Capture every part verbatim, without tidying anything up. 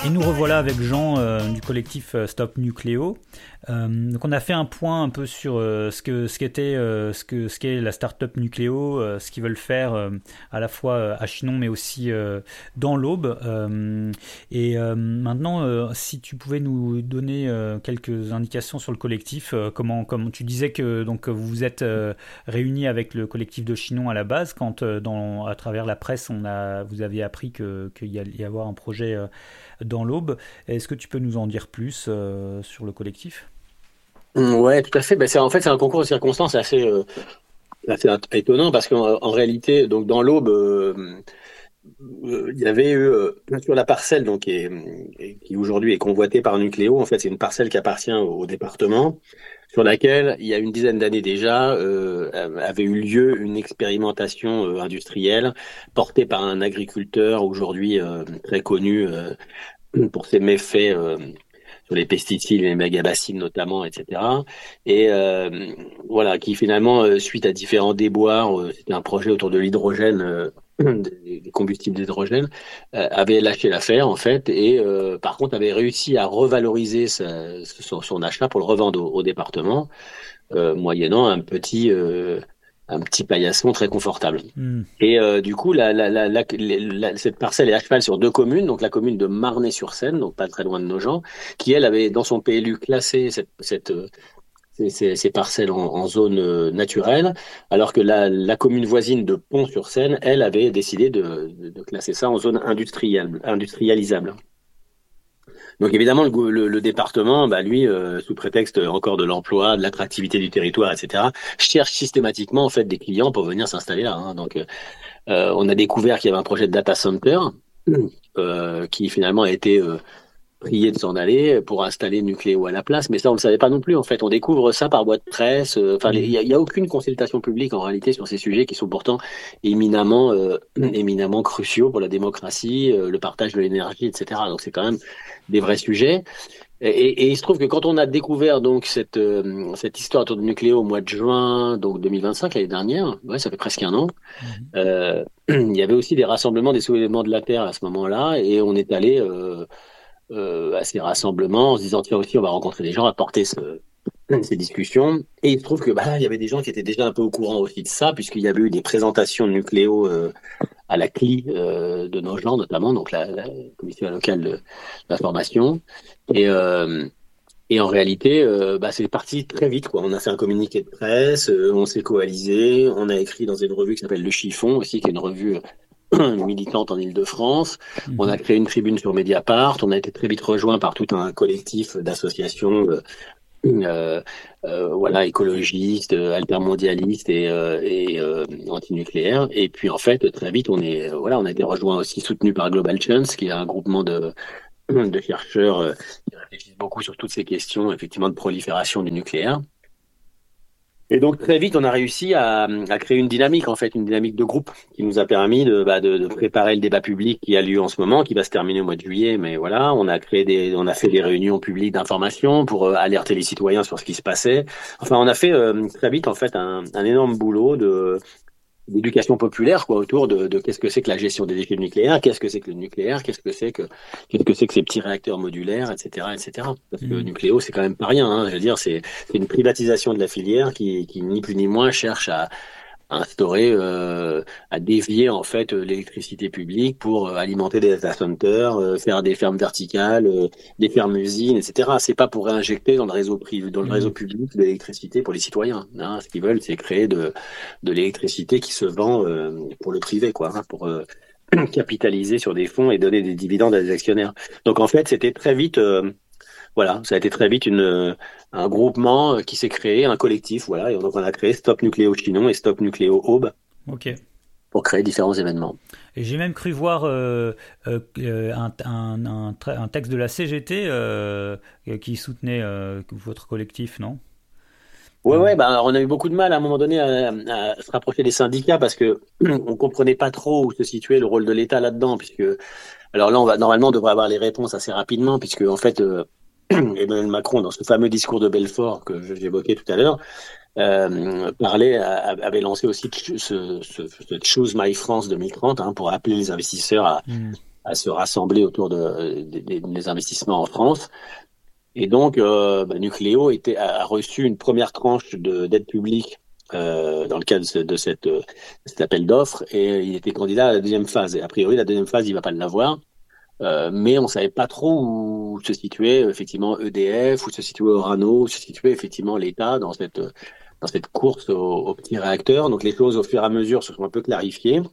Et nous revoilà avec Jean euh, du collectif euh, Stop Nucléo. Euh, donc on a fait un point un peu sur euh, ce que ce qu'était euh, ce que ce qu'est la start-up Nucléo, euh, ce qu'ils veulent faire euh, à la fois euh, à Chinon mais aussi euh, dans l'Aube. Euh, et euh, maintenant, euh, si tu pouvais nous donner euh, quelques indications sur le collectif, euh, comment comment tu disais que donc vous vous êtes euh, réunis avec le collectif de Chinon à la base quand euh, dans à travers la presse on a vous aviez appris que qu'il y allait y avoir un projet euh, dans l'Aube. Est-ce que tu peux nous en dire plus euh, sur le collectif ? Ouais, tout à fait. Ben, c'est, en fait, c'est un concours de circonstances assez, euh, assez étonnant parce qu'en en réalité, donc dans l'Aube, euh, euh, il y avait eu euh, sur la parcelle donc qui, est- qui aujourd'hui est convoitée par Nucléo. En fait, c'est une parcelle qui appartient au, au département, sur laquelle il y a une dizaine d'années déjà euh, avait eu lieu une expérimentation euh, industrielle portée par un agriculteur aujourd'hui euh, très connu euh, pour ses méfaits. Euh, sur les pesticides, les mégabacilles notamment, et cetera. Et euh, voilà, qui finalement, euh, suite à différents déboires, euh, c'était un projet autour de l'hydrogène, euh, des, des combustibles d'hydrogène, euh, avait lâché l'affaire en fait, et euh, par contre avait réussi à revaloriser sa, son, son achat pour le revendre au, au département, euh, moyennant un petit, euh, un petit paillasson très confortable. Mm. Et euh, du coup, la, la, la, la, la- cette parcelle est à cheval sur deux communes, donc la commune de Marnay-sur-Seine, donc pas très loin de Nogent, qui elle avait dans son P L U classé cette, cette, euh, ces, ces- ces parcelles en, en zone euh, naturelle, alors que la, la commune voisine de Pont-sur-Seine, elle avait décidé de, de, de classer ça en zone industrielle, industrialisable. Donc évidemment, le, gou- le, le département, bah, lui, euh, sous prétexte encore de l'emploi, de l'attractivité du territoire, et cetera, cherche systématiquement en fait des clients pour venir s'installer là, hein. Donc euh, euh, on a découvert qu'il y avait un projet de data center euh, qui finalement a été euh, prié de s'en aller pour installer Nucléo à la place, mais ça on ne le savait pas non plus en fait. On découvre ça par voie de presse. euh, Enfin, il Mm. n'y a, y a aucune consultation publique en réalité sur ces sujets qui sont pourtant éminemment, euh, éminemment cruciaux pour la démocratie, euh, le partage de l'énergie, et cetera. Donc c'est quand même des vrais sujets. Et, et, et il se trouve que quand on a découvert donc cette, euh, cette histoire autour de Nucléo au mois de juin donc deux mille vingt-cinq, l'année dernière, ouais, ça fait presque un an, Mm. euh, il y avait aussi des rassemblements des soulèvements de la Terre à ce moment-là, et on est allé euh, euh, à ces rassemblements en se disant tiens aussi on va rencontrer des gens, apporter ce, ces discussions. Et il se trouve que bah, il y avait des gens qui étaient déjà un peu au courant aussi de ça, puisqu'il y avait eu des présentations de Nucléo euh, à la C L I euh, de Nogent notamment, donc la, la commission locale de l'information. Et, euh, et en réalité, euh, bah, c'est parti très vite, quoi. On a fait un communiqué de presse, euh, on s'est coalisé, on a écrit dans une revue qui s'appelle Le Chiffon aussi, qui est une revue euh, militante en Île-de-France. On a Mhm. créé une tribune sur Mediapart. On a été très vite rejoint par tout un collectif d'associations, euh, euh, euh, voilà, écologistes, euh, altermondialistes et, euh, et euh, antinucléaires. Et puis en fait, très vite, on est, euh, voilà, on a été rejoint aussi, soutenu par Global Chance, qui est un groupement de de chercheurs euh, qui réfléchissent beaucoup sur toutes ces questions, effectivement, de prolifération du nucléaire. Et donc très vite, on a réussi à, à créer une dynamique, en fait, une dynamique de groupe qui nous a permis de, bah, de, de préparer le débat public qui a lieu en ce moment, qui va se terminer au mois de juillet. Mais voilà, on a créé des, on a fait des réunions publiques d'information pour euh, alerter les citoyens sur ce qui se passait. Enfin, on a fait euh, très vite, en fait, un, un énorme boulot de d'éducation populaire quoi autour de, de qu'est-ce que c'est que la gestion des déchets nucléaires, qu'est-ce que c'est que le nucléaire, qu'est-ce que c'est que qu'est-ce que c'est que ces petits réacteurs modulaires, et cetera, et cetera. Parce que le Mm. nucléo c'est quand même pas rien, hein. Je veux dire c'est c'est une privatisation de la filière qui qui ni plus ni moins cherche à à instaurer, euh, à dévier en fait euh, l'électricité publique pour euh, alimenter des data centers, euh, faire des fermes verticales, euh, des fermes usines, et cetera. C'est pas pour réinjecter dans le réseau privé, dans le réseau Mm. public de l'électricité pour les citoyens, hein. Ce qu'ils veulent, c'est créer de de l'électricité qui se vend euh, pour le privé, quoi, hein, pour euh, capitaliser sur des fonds et donner des dividendes à des actionnaires. Donc en fait, c'était très vite. Euh, voilà, ça a été très vite une, euh, un groupement euh, qui s'est créé, un collectif, voilà, et donc on a créé Stop Nucléo Chinon et Stop Nucléo Aube Ok. pour créer différents événements. Et j'ai même cru voir euh, euh, euh, un, un, un, tra- un texte de la C G T euh, qui soutenait euh, votre collectif, non? Ouais, Euh, ouais, bah, alors, on a eu beaucoup de mal à un moment donné à, à se rapprocher des syndicats parce que on comprenait pas trop où se situait le rôle de l'État là-dedans, puisque alors là, on va normalement on devrait avoir les réponses assez rapidement, puisque en fait, euh, Emmanuel Macron, dans ce fameux discours de Belfort que j'évoquais tout à l'heure, euh, parlait, a- avait lancé aussi ce, ce, ce Choose My France deux mille trente, hein, pour appeler les investisseurs à, mm. à se rassembler autour de, de- de- des investissements en France. Et donc, euh, bah, Nucléo était, a, a reçu une première tranche de, d'aide publique euh, dans le cadre de, ce- de cette, euh, cet appel d'offres, et il était candidat à la deuxième phase. Et a priori, la deuxième phase, il va pas l'avoir. Euh, mais on savait pas trop où se situait effectivement E D F, où se situait Orano, où se situait effectivement l'État dans cette dans cette course aux, aux petits réacteurs. Donc les choses au fur et à mesure se sont un peu clarifiées.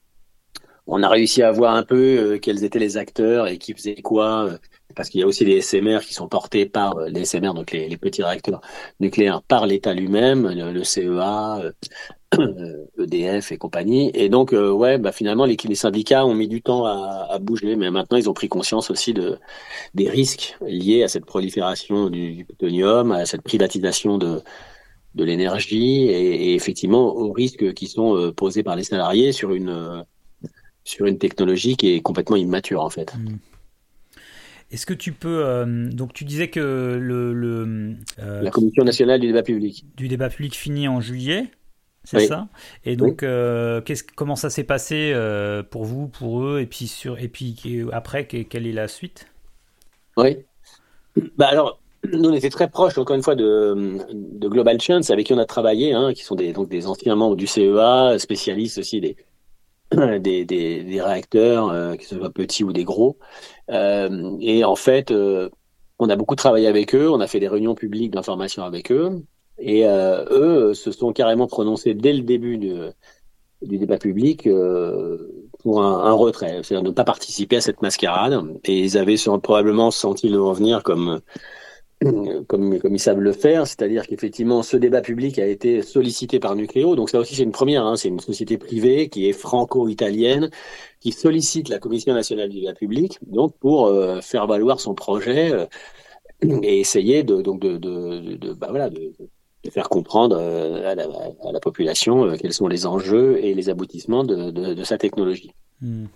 On a réussi à voir un peu euh, quels étaient les acteurs et qui faisaient quoi, euh, parce qu'il y a aussi les S M R qui sont portés par euh, les S M R, donc les, les petits réacteurs nucléaires, par l'État lui-même, le, le C E A, euh, E D F et compagnie. Et donc, euh, ouais, bah, finalement, les, les syndicats ont mis du temps à, à bouger, mais maintenant, ils ont pris conscience aussi de, des risques liés à cette prolifération du, du plutonium, à cette privatisation de, de l'énergie et, et effectivement aux risques qui sont euh, posés par les salariés sur une, euh, sur une technologie qui est complètement immature, en fait. Hmm. Est-ce que tu peux... euh, donc tu disais que le, le euh, La qui- Commission nationale du débat public. du débat public finit en juillet, c'est Oui, ça? Et oui, donc, euh, qu'est-ce, comment ça s'est passé euh, pour vous, pour eux, et puis, sur, et puis euh, après, que- quelle est la suite? oui. Bah alors, nous, on était très proches, encore une fois, de, de Global Chance, avec qui on a travaillé, hein, qui sont des, donc des anciens membres du C E A, spécialistes aussi des, des, des, des réacteurs, euh, que ce soit petits ou des gros. Euh, et en fait, euh, on a beaucoup travaillé avec eux, on a fait des réunions publiques d'information avec eux, et euh, eux se sont carrément prononcés dès le début du, du débat public euh, pour un, un retrait, c'est-à-dire ne pas participer à cette mascarade. Et ils avaient sûrement- probablement senti le revenir comme comme, comme ils savent le faire, c'est-à-dire qu'effectivement, ce débat public a été sollicité par Nucléo. Donc ça aussi, c'est une première, hein, c'est une société privée qui est franco-italienne, qui sollicite la Commission nationale du débat public, donc pour euh, faire valoir son projet euh, et essayer de, donc de, de, de, de- bah voilà, de, de faire comprendre euh, à, la, à la population euh, quels sont les enjeux et les aboutissements de, de, de sa technologie. Hmm.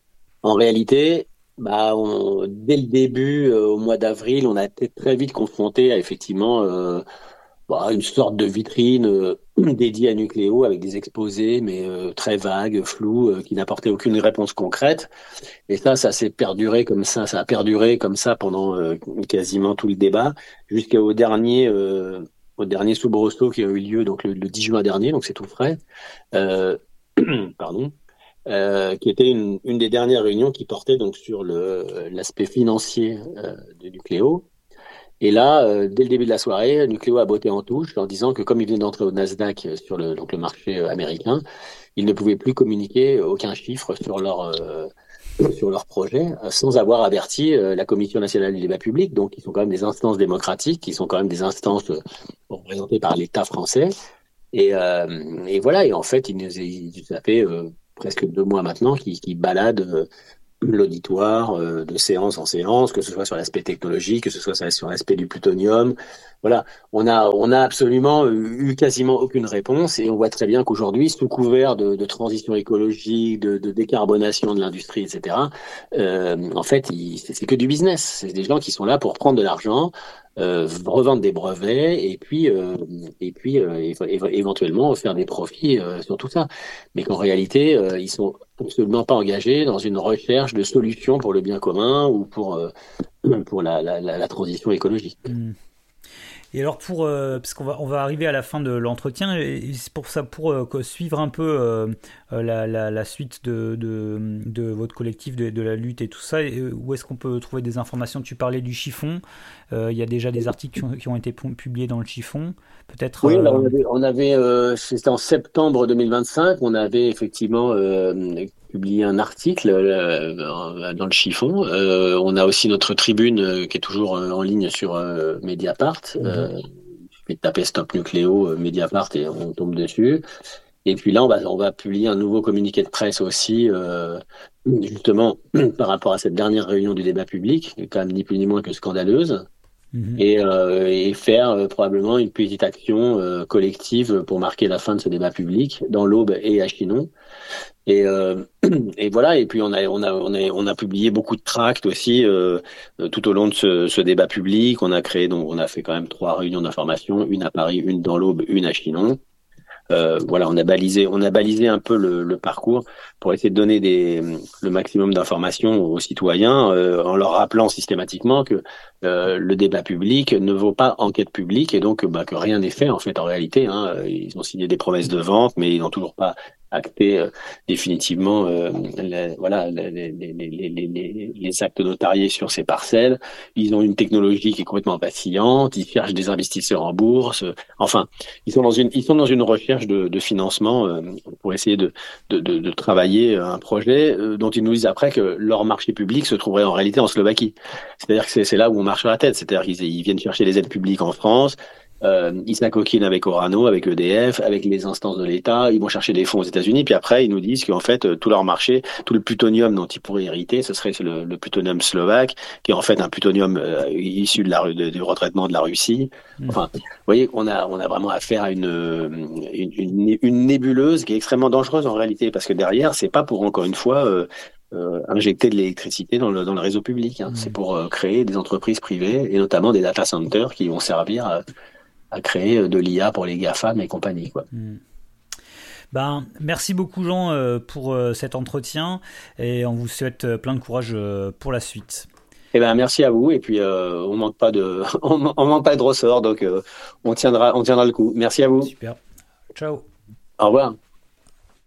En réalité, bah, on- dès le début, euh, au mois d'avril, on a été très vite confronté à effectivement euh, bah, une sorte de vitrine euh, dédiée à Nucléo avec des exposés, mais euh, très vagues, flous, euh, qui n'apportaient aucune réponse concrète. Et ça, ça s'est perduré comme ça, ça a perduré comme ça pendant euh, quasiment tout le débat, jusqu'au dernier, euh, au dernier soubresaut qui a eu lieu donc le, le dix juin dernier, donc c'est tout frais. Euh, pardon. Euh, qui était une, une des dernières réunions qui portait donc sur le l'aspect financier euh, de Nucléo. Et là, euh, dès le début de la soirée, Nucléo a botté en touche en disant que comme il venait d'entrer au Nasdaq euh, sur le, donc le marché euh, américain, ils ne pouvaient plus communiquer aucun chiffre sur leur, euh, sur leur projet euh, sans avoir averti euh, la Commission nationale du débat public, donc qui sont quand même des instances démocratiques, qui sont quand même des instances euh, représentées par l'État français. Et, euh, et voilà, et en fait, il nous il, ça fait euh, presque deux mois maintenant qu'il qu'il balade euh, l'auditoire euh, de séance en séance, que ce soit sur l'aspect technologique, que ce soit sur l'aspect du plutonium. Voilà, on a, on a absolument eu quasiment aucune réponse et on voit très bien qu'aujourd'hui, sous couvert de, de transition écologique, de, de décarbonation de l'industrie, et cetera, euh, en fait, il- c'est c'est que du business. C'est des gens qui sont là pour prendre de l'argent, euh, revendre des brevets et puis, euh, et puis euh, éve- éve- éventuellement faire des profits euh, sur tout ça. Mais qu'en réalité, euh, ils sont absolument pas engagés dans une recherche de solutions pour le bien commun ou pour, euh, pour la, la, la, la transition écologique. Hmm. Et alors pour euh, parce qu'on va on va arriver à la fin de l'entretien et c'est pour ça pour euh, que- suivre un peu euh, euh, la, la, la suite de, de, de votre collectif de, de la lutte et tout ça et, euh, où est-ce qu'on peut trouver des informations? Tu parlais du chiffon, euh, il y a déjà des articles qui ont, qui ont été pu- publiés dans le chiffon peut-être Oui, alors euh, on avait, on avait euh, c'était en septembre deux mille vingt-cinq, on avait effectivement euh, publié un article euh, dans le chiffon. Euh, on a aussi notre tribune euh, qui est toujours euh, en ligne sur euh, Mediapart. mhm. Euh, je vais taper Stop Nucléo euh, Mediapart et on tombe dessus. Et puis là, on va, on va publier un nouveau communiqué de presse aussi, euh, justement par rapport à cette dernière réunion du débat public, qui est quand même ni plus ni moins que scandaleuse Mhm. et, euh, et faire euh, probablement une petite action euh, collective pour marquer la fin de ce débat public dans l'Aube et à Chinon. Et, euh, et voilà. Et puis on a on a on a on a publié beaucoup de tracts aussi euh, euh, tout au long de ce, ce débat public. On a créé donc on a fait quand même trois réunions d'information, une à Paris, une dans l'Aube, une à Chinon. Euh, voilà, on a balisé, on a balisé un peu le, le parcours pour essayer de donner des, le maximum d'informations aux citoyens, euh, en leur rappelant systématiquement que euh, le débat public ne vaut pas enquête publique et donc bah, que rien n'est fait en fait en réalité. Hein. Ils ont signé des promesses de vente, mais ils n'ont toujours pas acté euh, définitivement euh, les, voilà, les, les, les, les, les, les actes notariés sur ces parcelles. Ils ont une technologie qui est complètement vacillante. Ils cherchent des investisseurs en bourse. Enfin, ils sont dans une, ils sont dans une recherche de, de financement euh, pour essayer de, de, de, de travailler un projet euh, dont ils nous disent après que leur marché public se trouverait en réalité en Slovaquie. C'est-à-dire que c'est, c'est là où on marche sur la tête. C'est-à-dire qu'ils ils viennent chercher les aides publiques en France. Euh, ils s'acoquinent avec Orano, avec E D F, avec les instances de l'État. Ils vont chercher des fonds aux États-Unis. Puis après, ils nous disent qu'en fait, euh, tout leur marché, tout le plutonium dont ils pourraient hériter, ce serait le, le plutonium slovaque, qui est en fait un plutonium euh, issu de la, de, du retraitement de la Russie. Enfin, vous voyez, on a, on a vraiment affaire à une, une, une, une nébuleuse qui est extrêmement dangereuse en réalité, parce que derrière, c'est pas pour encore une fois euh, euh, injecter de l'électricité dans le, dans le réseau public. Hein. Mmh. C'est pour euh, créer des entreprises privées et notamment des data centers qui vont servir à à créer de l'I A pour les GAFAM et compagnie, quoi. Mmh. Ben, merci beaucoup Jean euh, pour euh, cet entretien et on vous souhaite euh, plein de courage euh, pour la suite. Eh ben merci à vous et puis euh, on manque pas de on, on manque pas de ressort donc euh, on tiendra on tiendra le coup. Merci à vous. Super. Ciao. Au revoir.